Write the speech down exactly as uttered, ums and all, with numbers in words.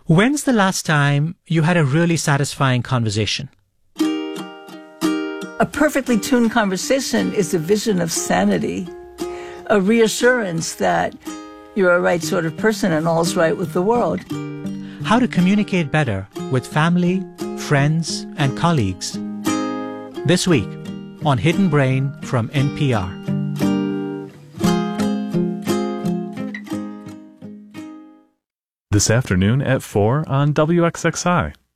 When's the last time you had a really satisfying conversation? A perfectly tuned conversation is a vision of sanity, a reassurance that you're a right sort of person and all's right with the world. How to communicate better with family, friends, and colleagues. This week on Hidden Brain from N P R. This afternoon at four on W X X I.